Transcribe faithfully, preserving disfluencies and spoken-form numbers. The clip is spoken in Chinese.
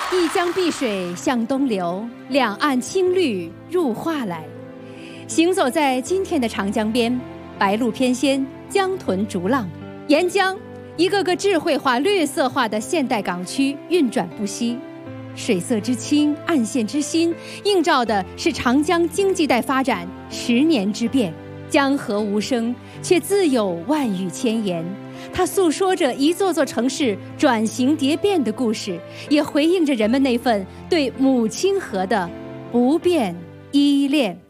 一江碧水向东流，两岸青绿入画来。行走在今天的长江边，白鹭翩跹，江豚逐浪，沿江一个个智慧化、绿色化的现代港区运转不息。水色之清，岸线之新，映照的是长江经济带发展十年之变。江河无声，却自有万语千言。它诉说着一座座城市转型蝶变的故事，也回应着人们那份对母亲河的不变依恋。